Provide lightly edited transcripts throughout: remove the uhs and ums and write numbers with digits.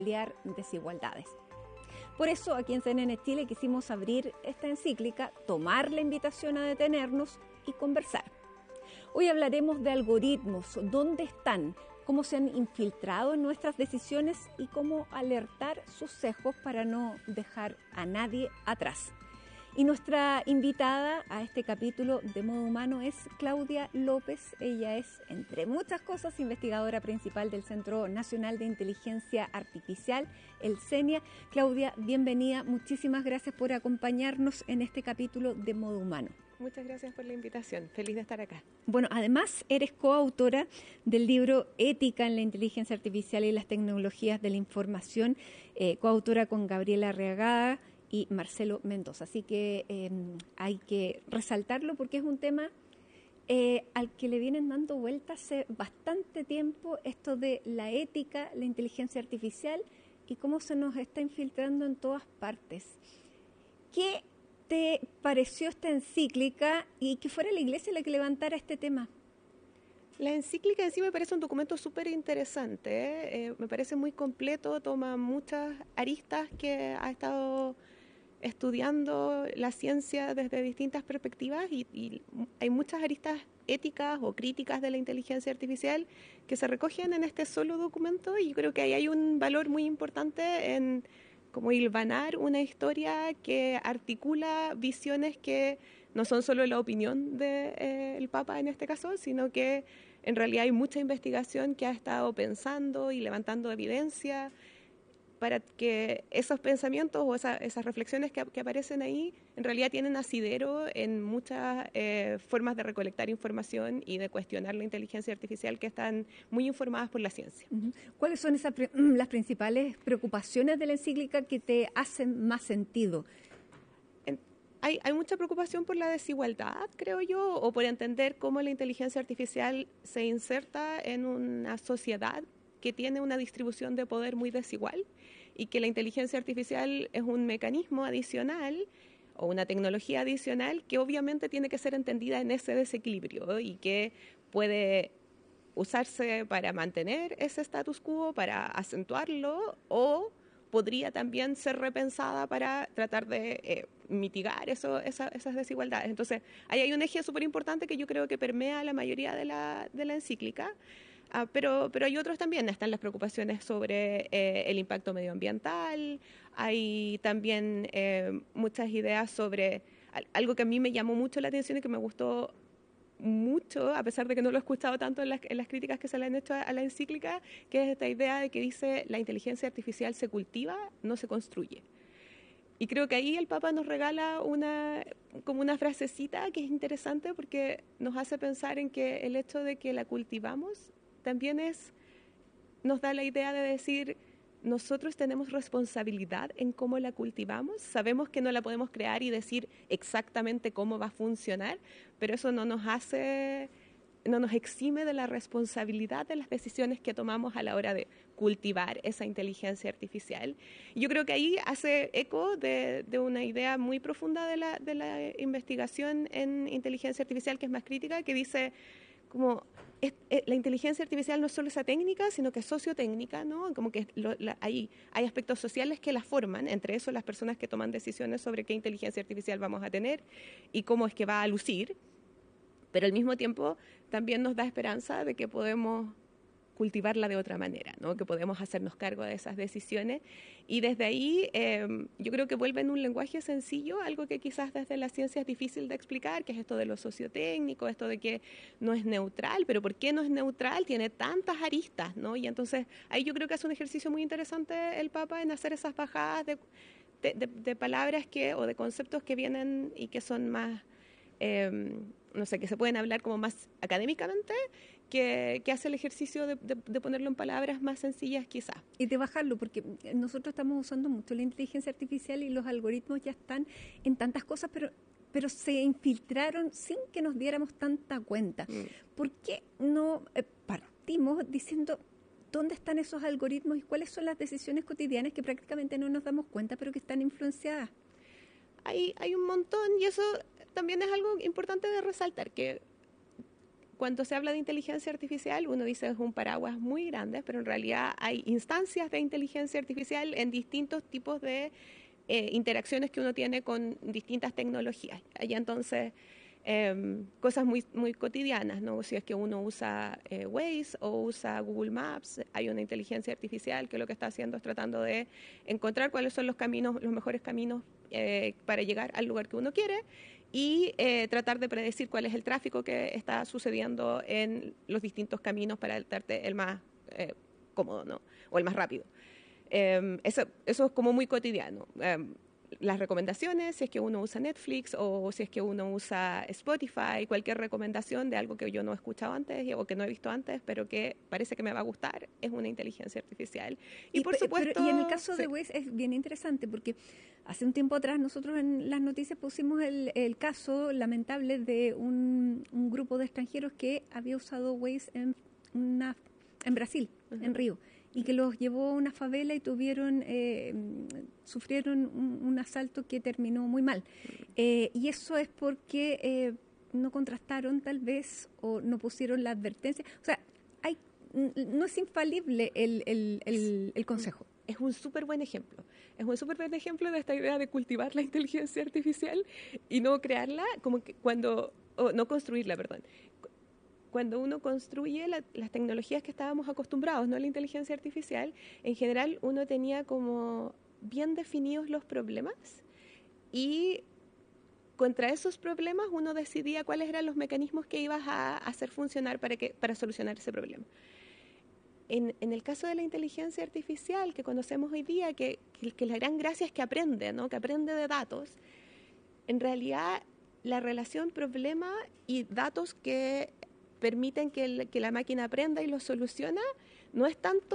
ampliar desigualdades. Por eso, aquí en CNN Chile quisimos abrir esta encíclica, tomar la invitación a detenernos y conversar. Hoy hablaremos de algoritmos, dónde están, cómo se han infiltrado en nuestras decisiones y cómo alertar sus sesgos para no dejar a nadie atrás. Y nuestra invitada a este capítulo de Modo Humano es Claudia López. Ella es, entre muchas cosas, investigadora principal del Centro Nacional de Inteligencia Artificial, el CENIA. Claudia, bienvenida. Muchísimas gracias por acompañarnos en este capítulo de Modo Humano. Muchas gracias por la invitación. Feliz de estar acá. Bueno, además eres coautora del libro Ética en la Inteligencia Artificial y las Tecnologías de la Información, coautora con Gabriela Arriagada y Marcelo Mendoza. Así que hay que resaltarlo porque es un tema al que le vienen dando vueltas hace bastante tiempo, esto de la ética, la inteligencia artificial y cómo se nos está infiltrando en todas partes. ¿Qué te pareció esta encíclica y que fuera la Iglesia la que levantara este tema? La encíclica en sí me parece un documento súper interesante, me parece muy completo, toma muchas aristas que ha estado estudiando la ciencia desde distintas perspectivas y hay muchas aristas éticas o críticas de la inteligencia artificial que se recogen en este solo documento y yo creo que ahí hay un valor muy importante en como hilvanar una historia que articula visiones que no son solo la opinión del Papa en este caso, sino que en realidad hay mucha investigación que ha estado pensando y levantando evidencia para que esos pensamientos o esas reflexiones que aparecen ahí en realidad tienen asidero en muchas formas de recolectar información y de cuestionar la inteligencia artificial que están muy informadas por la ciencia. ¿Cuáles son las principales preocupaciones de la encíclica que te hacen más sentido? Hay mucha preocupación por la desigualdad, creo yo, o por entender cómo la inteligencia artificial se inserta en una sociedad que tiene una distribución de poder muy desigual y que la inteligencia artificial es un mecanismo adicional o una tecnología adicional que obviamente tiene que ser entendida en ese desequilibrio y que puede usarse para mantener ese status quo, para acentuarlo o podría también ser repensada para tratar de mitigar esas desigualdades. Entonces, ahí hay un eje súper importante que yo creo que permea la mayoría de la encíclica. Pero hay otros también, están las preocupaciones sobre el impacto medioambiental, hay también muchas ideas sobre algo que a mí me llamó mucho la atención y que me gustó mucho, a pesar de que no lo he escuchado tanto en las críticas que se le han hecho a la encíclica, que es esta idea de que dice la inteligencia artificial se cultiva, no se construye. Y creo que ahí el Papa nos regala como una frasecita que es interesante porque nos hace pensar en que el hecho de que la cultivamos también nos da la idea de decir, nosotros tenemos responsabilidad en cómo la cultivamos, sabemos que no la podemos crear y decir exactamente cómo va a funcionar, pero eso no nos exime de la responsabilidad de las decisiones que tomamos a la hora de cultivar esa inteligencia artificial. Y yo creo que ahí hace eco de una idea muy profunda de la investigación en inteligencia artificial que es más crítica, que dice como la inteligencia artificial no es solo esa técnica, sino que es sociotécnica, ¿no? Como que hay aspectos sociales que la forman, entre eso las personas que toman decisiones sobre qué inteligencia artificial vamos a tener y cómo es que va a lucir, pero al mismo tiempo también nos da esperanza de que podemos cultivarla de otra manera, ¿no? Que podemos hacernos cargo de esas decisiones y desde ahí yo creo que vuelve en un lenguaje sencillo, algo que quizás desde la ciencia es difícil de explicar, que es esto de lo sociotécnico, esto de que no es neutral, pero ¿por qué no es neutral? Tiene tantas aristas, ¿no? Y entonces ahí yo creo que es un ejercicio muy interesante el Papa en hacer esas bajadas de palabras o de conceptos que vienen y que son más no sé, que se pueden hablar como más académicamente, que hace el ejercicio de ponerlo en palabras más sencillas quizás. Y de bajarlo, porque nosotros estamos usando mucho la inteligencia artificial y los algoritmos ya están en tantas cosas, pero se infiltraron sin que nos diéramos tanta cuenta. ¿Por qué no partimos diciendo dónde están esos algoritmos y cuáles son las decisiones cotidianas que prácticamente no nos damos cuenta, pero que están influenciadas? Hay un montón y eso también es algo importante de resaltar, que cuando se habla de inteligencia artificial, uno dice es un paraguas muy grande, pero en realidad hay instancias de inteligencia artificial en distintos tipos de interacciones que uno tiene con distintas tecnologías. Y entonces, cosas muy, muy cotidianas, ¿no? Si es que uno usa Waze o usa Google Maps, hay una inteligencia artificial que lo que está haciendo es tratando de encontrar cuáles son los caminos, los mejores caminos para llegar al lugar que uno quiere y tratar de predecir cuál es el tráfico que está sucediendo en los distintos caminos para darte el más cómodo, ¿no? O el más rápido. Eso es como muy cotidiano. Las recomendaciones, si es que uno usa Netflix o si es que uno usa Spotify, cualquier recomendación de algo que yo no he escuchado antes o que no he visto antes, pero que parece que me va a gustar, es una inteligencia artificial. Y por supuesto... y en el caso de Waze es bien interesante porque hace un tiempo atrás nosotros en las noticias pusimos el caso lamentable de un grupo de extranjeros que había usado Waze en Brasil, en Río, y que los llevó a una favela y sufrieron un asalto que terminó muy mal. Y eso es porque no contrastaron tal vez o no pusieron la advertencia. O sea, no es infalible el consejo. Es un súper buen ejemplo. Es un súper buen ejemplo de esta idea de cultivar la inteligencia artificial y no crearla, como que no construirla, perdón. Cuando uno construye las tecnologías que estábamos acostumbrados, no la inteligencia artificial, en general uno tenía como bien definidos los problemas y contra esos problemas uno decidía cuáles eran los mecanismos que ibas a hacer funcionar para solucionar ese problema. En el caso de la inteligencia artificial que conocemos hoy día, que la gran gracia es que aprende, ¿no? Que aprende de datos, en realidad la relación problema y datos que permiten que la máquina aprenda y lo soluciona, no es tanto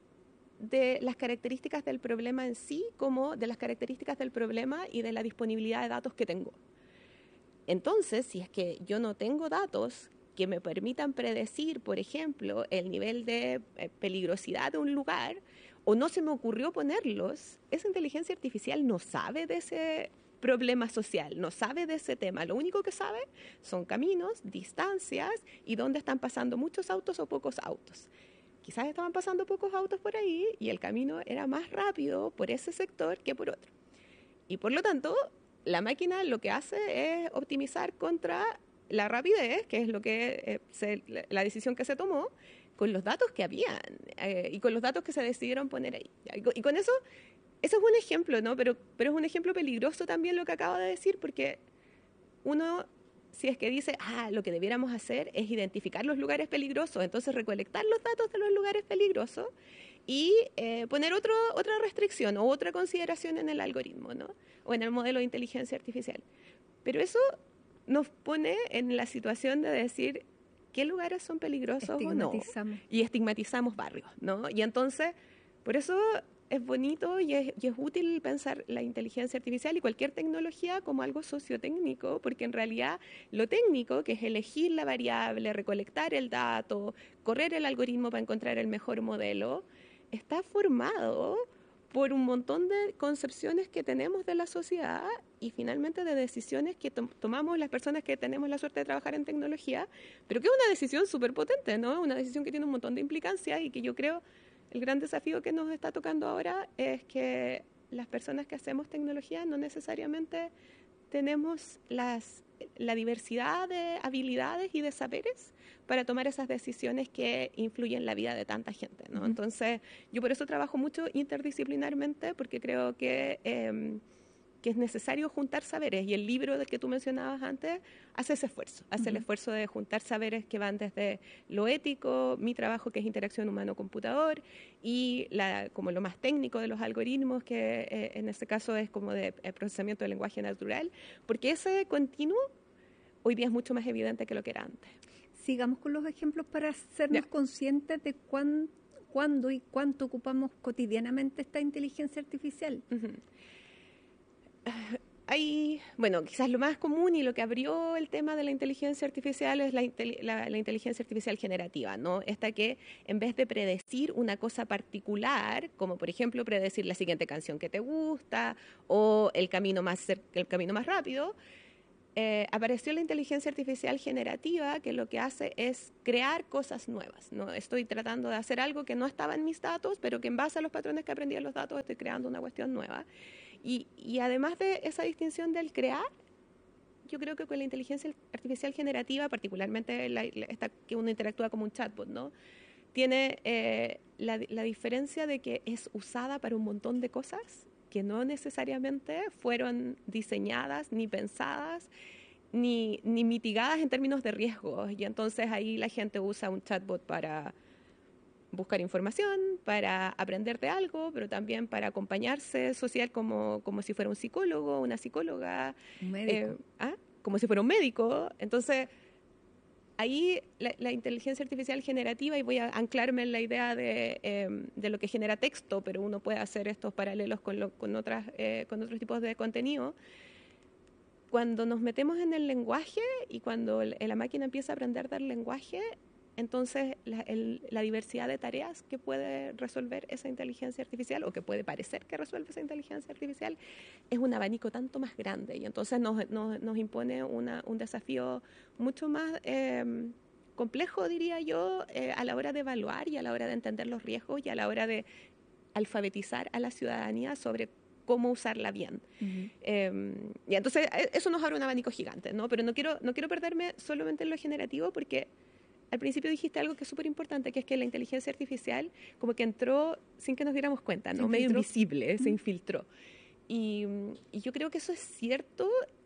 de las características del problema en sí como de las características del problema y de la disponibilidad de datos que tengo. Entonces, si es que yo no tengo datos que me permitan predecir, por ejemplo, el nivel de peligrosidad de un lugar, o no se me ocurrió ponerlos, esa inteligencia artificial no sabe de ese problema social, no sabe de ese tema. Lo único que sabe son caminos, distancias y dónde están pasando muchos autos o pocos autos. Quizás estaban pasando pocos autos por ahí y el camino era más rápido por ese sector que por otro. Y por lo tanto, la máquina lo que hace es optimizar contra la rapidez, que es lo que la decisión que se tomó, con los datos que habían y con los datos que se decidieron poner ahí. Y con eso es un ejemplo, ¿no? Pero es un ejemplo peligroso también lo que acabo de decir, porque uno, si es que dice, lo que debiéramos hacer es identificar los lugares peligrosos, entonces recolectar los datos de los lugares peligrosos y poner otra restricción o otra consideración en el algoritmo, ¿no? O en el modelo de inteligencia artificial. Pero eso nos pone en la situación de decir qué lugares son peligrosos o no. Y estigmatizamos barrios, ¿no? Y entonces, por eso es bonito y es útil pensar la inteligencia artificial y cualquier tecnología como algo sociotécnico, porque en realidad lo técnico, que es elegir la variable, recolectar el dato, correr el algoritmo para encontrar el mejor modelo, está formado por un montón de concepciones que tenemos de la sociedad y finalmente de decisiones que tomamos las personas que tenemos la suerte de trabajar en tecnología, pero que es una decisión súper potente, ¿no? Una decisión que tiene un montón de implicancias y que yo creo el gran desafío que nos está tocando ahora es que las personas que hacemos tecnología no necesariamente tenemos la diversidad de habilidades y de saberes para tomar esas decisiones que influyen en la vida de tanta gente, ¿no? Entonces, yo por eso trabajo mucho interdisciplinarmente, porque creo que es necesario juntar saberes, y el libro del que tú mencionabas antes hace ese esfuerzo, hace el esfuerzo de juntar saberes que van desde lo ético, mi trabajo que es interacción humano-computador, y como lo más técnico de los algoritmos, que en este caso es como de procesamiento del lenguaje natural, porque ese continuo hoy día es mucho más evidente que lo que era antes. Sigamos con los ejemplos para hacernos conscientes de cuándo y cuánto ocupamos cotidianamente esta inteligencia artificial. Bueno, quizás lo más común y lo que abrió el tema de la inteligencia artificial es la inteligencia artificial generativa, ¿no? Esta que en vez de predecir una cosa particular, como por ejemplo predecir la siguiente canción que te gusta o el camino más rápido, apareció la inteligencia artificial generativa, que lo que hace es crear cosas nuevas, ¿no? Estoy tratando de hacer algo que no estaba en mis datos, pero que en base a los patrones que aprendí en los datos estoy creando una cuestión nueva. Y además de esa distinción del crear, yo creo que con la inteligencia artificial generativa, particularmente esta que uno interactúa como un chatbot, ¿no? Tiene la diferencia de que es usada para un montón de cosas que no necesariamente fueron diseñadas, ni pensadas, ni mitigadas en términos de riesgos. Y entonces ahí la gente usa un chatbot para buscar información, para aprender de algo, pero también para acompañarse social como si fuera un psicólogo, una psicóloga. Un médico. Como si fuera un médico. Entonces, ahí la inteligencia artificial generativa, y voy a anclarme en la idea de lo que genera texto, pero uno puede hacer estos paralelos con otros tipos de contenido. Cuando nos metemos en el lenguaje y cuando la máquina empieza a aprender del lenguaje, entonces la diversidad de tareas que puede resolver esa inteligencia artificial, o que puede parecer que resuelve esa inteligencia artificial, es un abanico tanto más grande, y entonces nos impone un desafío mucho más complejo, diría yo, a la hora de evaluar y a la hora de entender los riesgos y a la hora de alfabetizar a la ciudadanía sobre cómo usarla bien. Y entonces eso nos abre un abanico gigante, ¿no? Pero no quiero perderme solamente en lo generativo, porque al principio dijiste algo que es súper importante, que es que la inteligencia artificial como que entró sin que nos diéramos cuenta, ¿no? Medio invisible, se infiltró. Y yo creo que eso es cierto,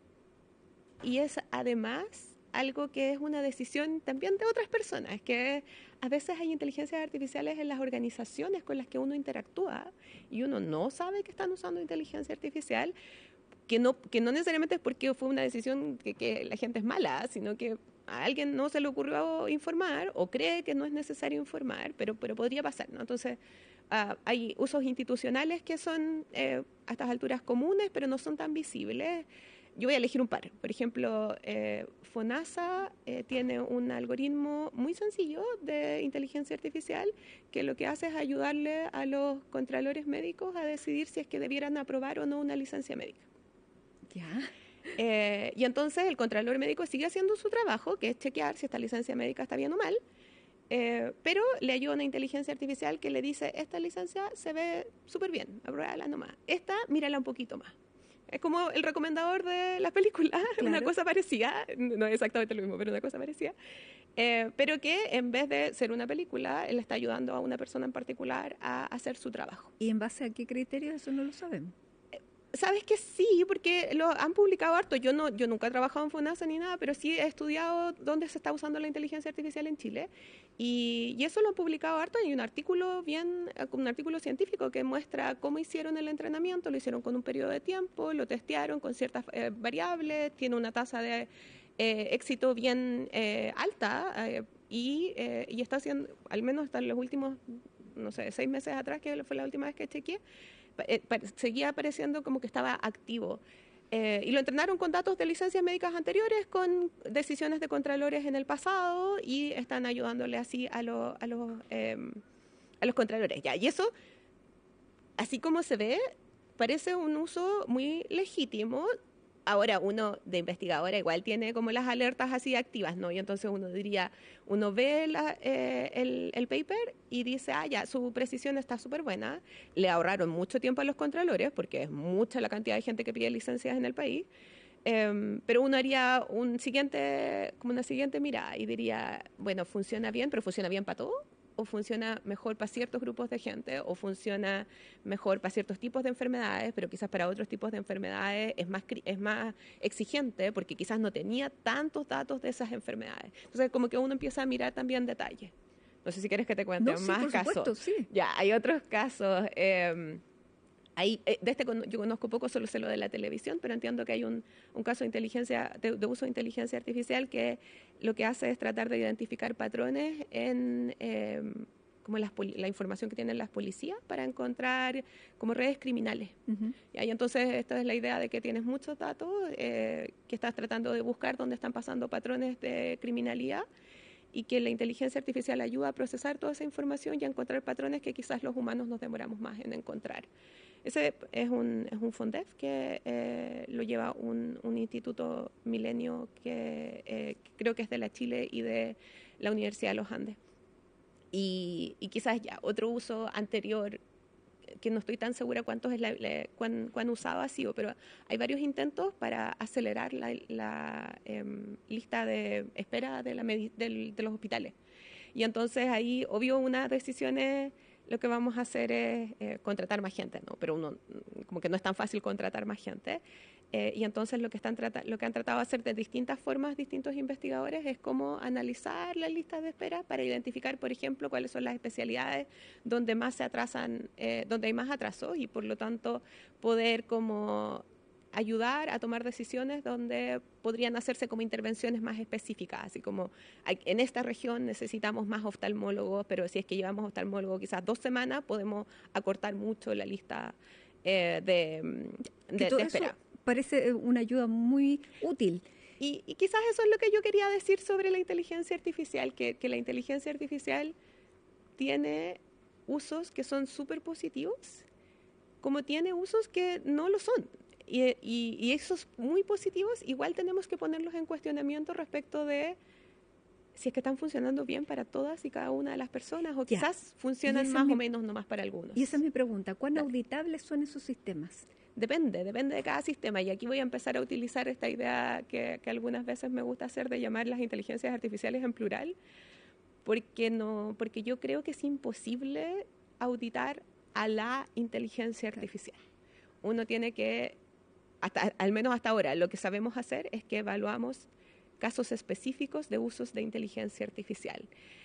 y es además algo que es una decisión también de otras personas, que a veces hay inteligencias artificiales en las organizaciones con las que uno interactúa y uno no sabe que están usando inteligencia artificial, que no necesariamente es porque fue una decisión que la gente es mala, sino que a alguien no se le ocurrió informar o cree que no es necesario informar, pero podría pasar, ¿no? Entonces, hay usos institucionales que son a estas alturas comunes, pero no son tan visibles. Yo voy a elegir un par. Por ejemplo, FONASA tiene un algoritmo muy sencillo de inteligencia artificial que lo que hace es ayudarle a los contralores médicos a decidir si es que debieran aprobar o no una licencia médica. Ya. Y entonces el contralor médico sigue haciendo su trabajo, que es chequear si esta licencia médica está bien o mal, pero le ayuda una inteligencia artificial que le dice, esta licencia se ve súper bien, apruébala nomás. Esta, mírala un poquito más. Es como el recomendador de las películas, claro. Una cosa parecida, no es exactamente lo mismo, pero una cosa parecida, pero que en vez de ser una película, él está ayudando a una persona en particular a hacer su trabajo. ¿Y en base a qué criterios? Eso no lo sabemos. Sabes que sí, porque lo han publicado harto. Yo nunca he trabajado en FONASA ni nada, pero sí he estudiado dónde se está usando la inteligencia artificial en Chile. Y eso lo han publicado harto. Hay un artículo científico que muestra cómo hicieron el entrenamiento. Lo hicieron con un periodo de tiempo, lo testearon con ciertas variables, tiene una tasa de éxito bien alta y está haciendo, al menos hasta los últimos, no sé, 6 meses atrás, que fue la última vez que chequeé, seguía apareciendo como que estaba activo. Y lo entrenaron con datos de licencias médicas anteriores, con decisiones de contralores en el pasado, y están ayudándole así a los contralores. Ya. Y eso, así como se ve, parece un uso muy legítimo. Ahora uno de investigadora igual tiene como las alertas así activas, ¿no? Y entonces uno ve el paper y dice, ya, su precisión está súper buena. Le ahorraron mucho tiempo a los contralores, porque es mucha la cantidad de gente que pide licencias en el país. Pero uno haría una siguiente mirada y diría, bueno, funciona bien, pero ¿funciona bien para todo? ¿O funciona mejor para ciertos grupos de gente? ¿O funciona mejor para ciertos tipos de enfermedades, pero quizás para otros tipos de enfermedades es más exigente porque quizás no tenía tantos datos de esas enfermedades? Entonces, como que uno empieza a mirar también detalles. No sé si quieres que te cuente más por casos. Supuesto, sí. Ya, hay otros casos. Yo conozco poco, solo sé lo de la televisión, pero entiendo que hay un caso de uso de inteligencia artificial que lo que hace es tratar de identificar patrones en como la información que tienen las policías para encontrar como redes criminales. Uh-huh. Y entonces esta es la idea de que tienes muchos datos, que estás tratando de buscar dónde están pasando patrones de criminalidad, y que la inteligencia artificial ayuda a procesar toda esa información y a encontrar patrones que quizás los humanos nos demoramos más en encontrar. Ese es un FONDEF que lo lleva un instituto Milenio que creo que es de la Chile y de la Universidad de los Andes. Y quizás ya otro uso anterior, que no estoy tan segura cuántos es cuán usado ha sido, pero hay varios intentos para acelerar la lista de espera de los hospitales. Y entonces ahí, obvio, una decisión es, lo que vamos a hacer es contratar más gente, ¿no? Pero como que no es tan fácil contratar más gente. Y entonces lo que han tratado de hacer de distintas formas distintos investigadores es cómo analizar las listas de espera para identificar, por ejemplo, cuáles son las especialidades donde más se atrasan, donde hay más atrasos, y por lo tanto poder como ayudar a tomar decisiones donde podrían hacerse como intervenciones más específicas, así como en esta región necesitamos más oftalmólogos, pero si es que llevamos oftalmólogos quizás 2 semanas, podemos acortar mucho la lista de espera. Parece una ayuda muy útil. Y quizás eso es lo que yo quería decir sobre la inteligencia artificial, que la inteligencia artificial tiene usos que son súper positivos, como tiene usos que no lo son. Y esos muy positivos igual tenemos que ponerlos en cuestionamiento respecto de si es que están funcionando bien para todas y cada una de las personas, o quizás funcionan más o menos nomás para algunos. Y esa es mi pregunta, ¿cuán auditables son esos sistemas? Depende de cada sistema, y aquí voy a empezar a utilizar esta idea que algunas veces me gusta hacer de llamar las inteligencias artificiales en plural, porque yo creo que es imposible auditar a la inteligencia artificial. Uno tiene que, al menos hasta ahora, lo que sabemos hacer es que evaluamos casos específicos de usos de inteligencia artificial.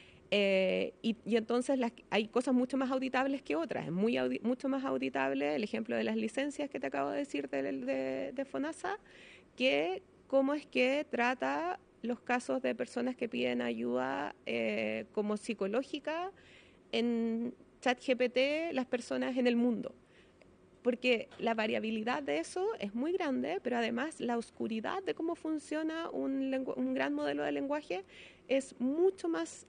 Y entonces hay cosas mucho más auditables que otras. Es mucho más auditable el ejemplo de las licencias que te acabo de decir de FONASA, que cómo es que trata los casos de personas que piden ayuda como psicológica en ChatGPT, las personas en el mundo. Porque la variabilidad de eso es muy grande, pero además la oscuridad de cómo funciona un gran modelo de lenguaje es mucho más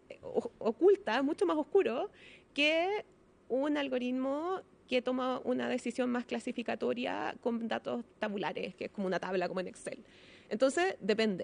oculta, mucho más oscuro que un algoritmo que toma una decisión más clasificatoria con datos tabulares, que es como una tabla como en Excel. Entonces, depende.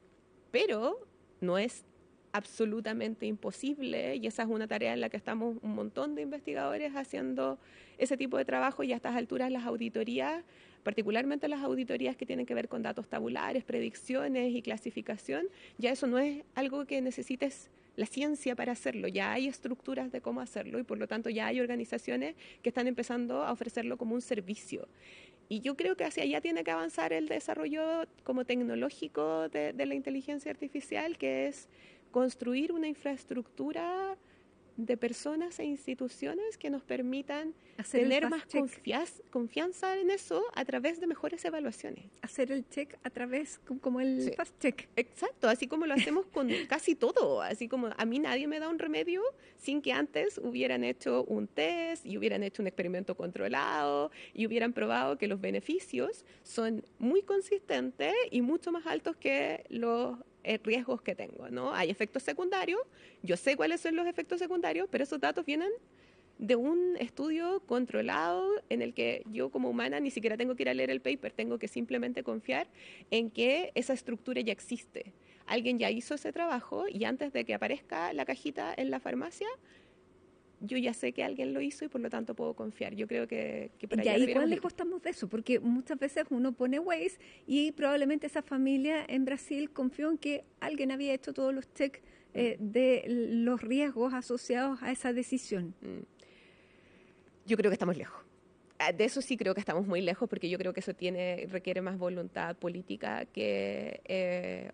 Pero no es absolutamente imposible, y esa es una tarea en la que estamos un montón de investigadores haciendo ese tipo de trabajo, y a estas alturas las auditorías, particularmente las auditorías que tienen que ver con datos tabulares, predicciones y clasificación, ya eso no es algo que necesites la ciencia para hacerlo, ya hay estructuras de cómo hacerlo, y por lo tanto ya hay organizaciones que están empezando a ofrecerlo como un servicio. Y yo creo que hacia allá tiene que avanzar el desarrollo como tecnológico de la inteligencia artificial, que es construir una infraestructura de personas e instituciones que nos permitan tener más confianza en eso a través de mejores evaluaciones. Hacer el check a través, como el fast check. Exacto, así como lo hacemos con casi todo. Así como a mí nadie me da un remedio sin que antes hubieran hecho un test y hubieran hecho un experimento controlado y hubieran probado que los beneficios son muy consistentes y mucho más altos que los riesgos que tengo, ¿no? Hay efectos secundarios, yo sé cuáles son los efectos secundarios, pero esos datos vienen de un estudio controlado en el que yo como humana ni siquiera tengo que ir a leer el paper, tengo que simplemente confiar en que esa estructura ya existe. Alguien ya hizo ese trabajo, y antes de que aparezca la cajita en la farmacia, yo ya sé que alguien lo hizo y por lo tanto puedo confiar. Yo creo que para allá ¿Y cuán lejos estamos de eso? Porque muchas veces uno pone Waze y probablemente esa familia en Brasil confió en que alguien había hecho todos los checks de los riesgos asociados a esa decisión. Yo creo que estamos lejos. De eso sí creo que estamos muy lejos, porque yo creo que eso requiere más voluntad política que...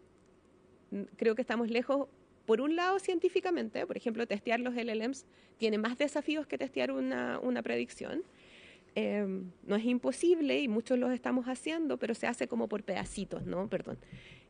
creo que estamos lejos. Por un lado, científicamente, por ejemplo, testear los LLMs tiene más desafíos que testear una predicción. No es imposible, y muchos los estamos haciendo, pero se hace como por pedacitos, ¿no? Perdón.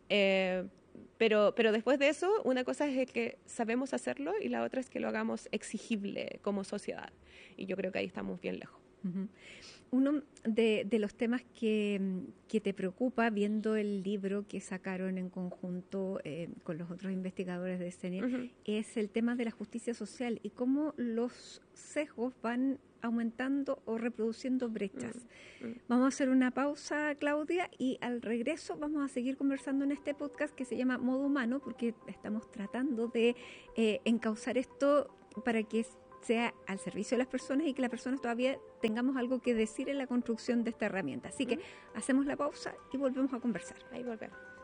Pero después de eso, una cosa es que sabemos hacerlo y la otra es que lo hagamos exigible como sociedad. Y yo creo que ahí estamos bien lejos. Uh-huh. Uno de los temas que te preocupa, viendo el libro que sacaron en conjunto con los otros investigadores de CENIR, es el tema de la justicia social y cómo los sesgos van aumentando o reproduciendo brechas. Vamos a hacer una pausa, Claudia, y al regreso vamos a seguir conversando en este podcast que se llama Modo Humano, porque estamos tratando de encauzar esto para que sea al servicio de las personas y que las personas todavía tengamos algo que decir en la construcción de esta herramienta. Así que hacemos la pausa y volvemos a conversar. Ahí volvemos.